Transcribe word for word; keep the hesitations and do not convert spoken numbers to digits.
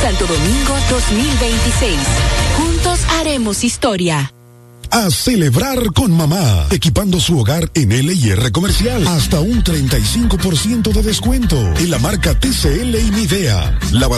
Santo Domingo dos mil veintiséis. Juntos haremos historia. A celebrar con mamá, equipando su hogar en L y R Comercial. Hasta un treinta y cinco por ciento de descuento en la marca T C L y Midea.